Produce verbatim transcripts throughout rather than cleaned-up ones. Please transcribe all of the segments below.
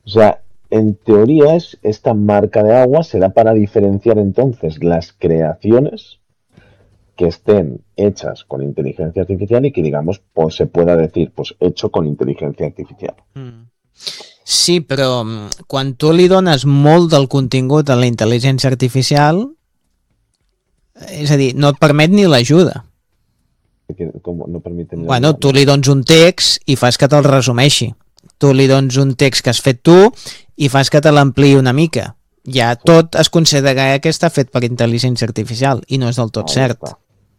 O sea, en teoría es, esta marca de agua será para diferenciar entonces las creaciones que estén hechas con inteligencia artificial y que digamos pues se pueda decir pues hecho con inteligencia artificial. Mm. Sí, però quan tu li dones molt del contingut a la intel·ligència artificial, és a dir, no et permet ni l'ajuda. Com no permite ni bueno, l'ajuda, tu no? li dones un text i fas que te'l resumeixi. Tu li dones un text que has fet tu i fas que te l'ampliï una mica. Ja tot es considera que està fet per intel·ligència artificial i no és del tot Ahí cert. está.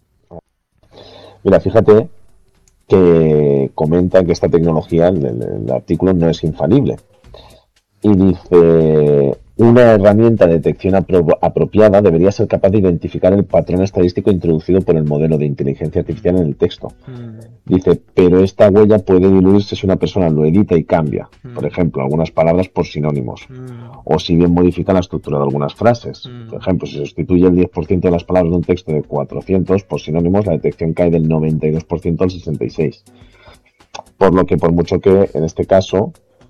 Mira, fíjate que comenta que esta tecnología, el, el artículo no es infalible. Y dice, una herramienta de detección apro apropiada debería ser capaz de identificar el patrón estadístico introducido por el modelo de inteligencia artificial en el texto. Mm. Dice, pero esta huella puede diluirse si una persona lo edita y cambia, mm. por ejemplo, algunas palabras por sinónimos, mm. o si bien modifica la estructura de algunas frases. Mm. Por ejemplo, si sustituye el diez por ciento de las palabras de un texto de cuatrocientos por sinónimos, la detección cae del noventa y dos por ciento al sesenta y seis por ciento. Por lo que, por mucho que, en este caso,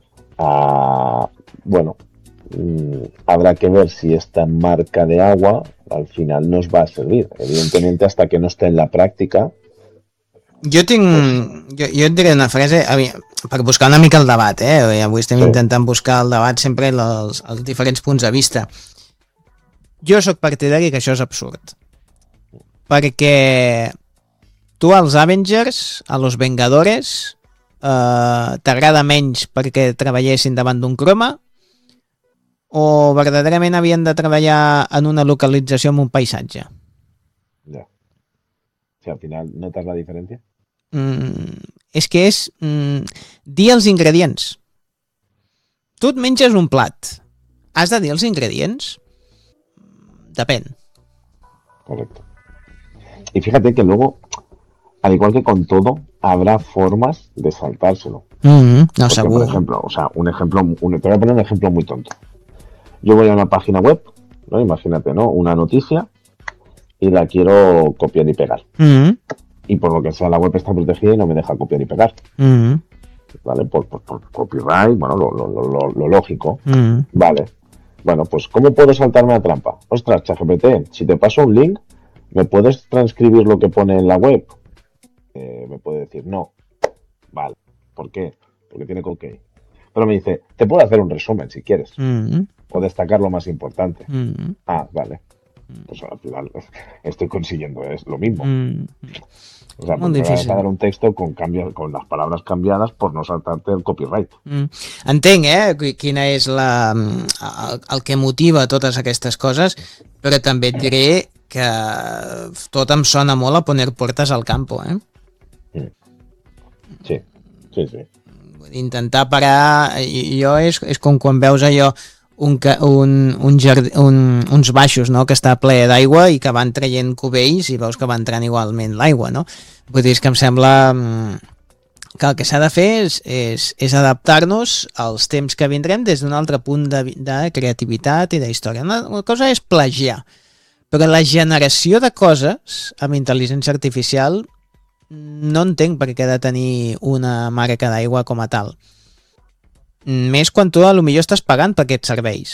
uh, bueno, mmm, habrá que ver si esta marca de agua al final nos va a servir. Evidentemente, hasta que no esté en la práctica. Jo tinc... Pues... Jo, jo et diré una frase per buscar una mica el debat, eh? Avui estem sí. intentant buscar el debat sempre els, els diferents punts de vista. Jo sóc partidari que això és absurd. Perquè tu als Avengers, a los Vengadores, eh, t'agrada menys perquè treballessin davant d'un croma o verdaderament havien de treballar en una localització amb un paisatge? Ja. Si al final notes la diferència? Mm, és que és mm, dir els ingredients. Tu et menges un plat. Has de dir els ingredients? Depèn. Correcto. Y fíjate que luego, al igual que con todo, habrá formas de saltárselo. Mm-hmm. No, Porque, segur. por ejemplo, o sea, un ejemplo, un, te voy a poner un ejemplo muy tonto. Yo voy a una página web, ¿no? Imagínate, ¿no? Una noticia y la quiero copiar y pegar. Mm-hmm. Y por lo que sea la web está protegida y no me deja copiar y pegar. Mm-hmm. ¿Vale? Por, por, por copyright, bueno, lo, lo, lo, lo lógico. Mm-hmm. Vale. Bueno, pues ¿cómo puedo saltarme la trampa? Ostras, ChatGPT, si te paso un link, ¿me puedes transcribir lo que pone en la web? Eh, me puede decir no. Vale. ¿Por qué? Porque tiene cookie. Pero me dice, te puedo hacer un resumen si quieres. Mm-hmm. O destacar lo más importante. Mm-hmm. Ah, vale. Pues al final estoy consiguiendo es lo mismo. Mm-hmm. O sea, pues me vas a dar un texto con, cambio, con las palabras cambiadas por no saltarte el copyright. Mm. Entenc, eh, quina és la, el, el que motiva totes aquestes coses, però també et diré que tot em sona molt a poner puertas al campo, eh? Sí, sí, sí. Intentar parar, jo és, és com quan veus allò un, un, un jardí, un, uns baixos, no?, que està ple d'aigua i que van traient cubells i veus que va entrant igualment l'aigua, no? Vull dir, és que em sembla que el que s'ha de fer és, és, és adaptar-nos als temps que vindrem des d'un altre punt de, de creativitat i d'història. Una, una cosa és plagiar, però la generació de coses amb intel·ligència artificial no entenc per què ha de tenir una marca d'aigua com a tal. Més quan tu a lo millor estàs pagant per aquests serveis.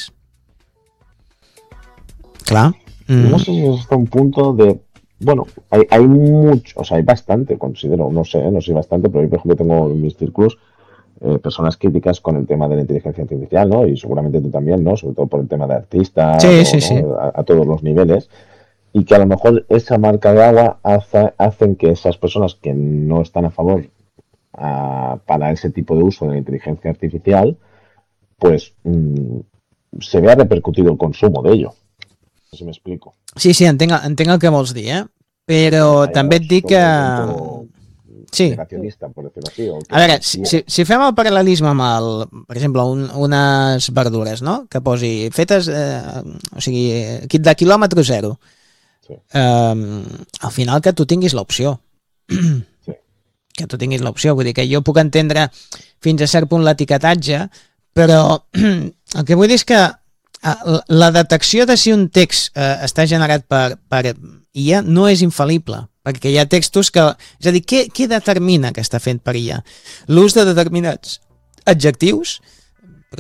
Clar. Mm. No sé si es hasta un punto de... Bueno, hay, hay mucho, o sea, hay bastante, considero, no sé, no sé bastante, pero yo, por ejemplo, tengo en mis círculos eh, personas críticas con el tema de la inteligencia artificial, ¿no? Y seguramente tú también, ¿no? Sobre todo por el tema de artistas, sí, o, sí, ¿no? sí. A, a todos los niveles. Y que a lo mejor esa marca de agua hace, hacen que esas personas que no están a favor a, para ese tipo de uso de la inteligencia artificial, pues mmm, se vea repercutido el consumo de ello. No sé si me explico. Sí, sí, entenc, entenc el que vols dir, eh? Però sí, també et dic que... Sí. Negacionista, por decirlo así. O a veure, si, si, si fem el paral·lelisme amb el, per exemple, un, unes verdures, no?, que posi fetes, eh, o sigui, kit de quilòmetre zero. Sí. Um, al final que tu tinguis l'opció. Sí. Que tu tinguis l'opció. Vull dir que jo puc entendre fins a cert punt l'etiquetatge, però el que vull dir és que la detecció de si un text eh, està generat per, per I A no és infal·lible, perquè hi ha textos que... És a dir, què, què determina que està fet per I A? L'ús de determinats adjectius